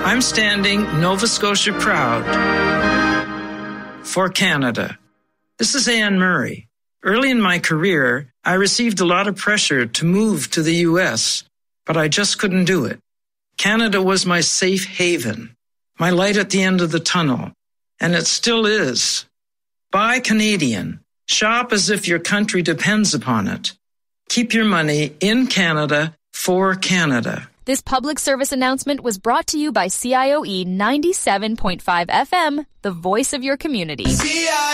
I'm standing Nova Scotia proud for Canada. This is Anne Murray. Early in my career, I received a lot of pressure to move to the U.S., but I just couldn't do it. Canada was my safe haven, my light at the end of the tunnel, and it still is. Buy Canadian. Shop as if your country depends upon it. Keep your money in Canada for Canada. This public service announcement was brought to you by CIOE 97.5 FM, the voice of your community.